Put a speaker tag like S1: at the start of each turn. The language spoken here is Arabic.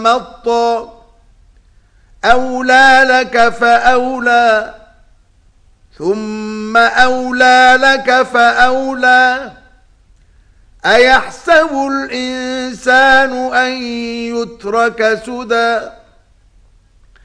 S1: مطا أولى لك فأولى ثم أولى لك فأولى أيحسب الإنسان أن يترك سدى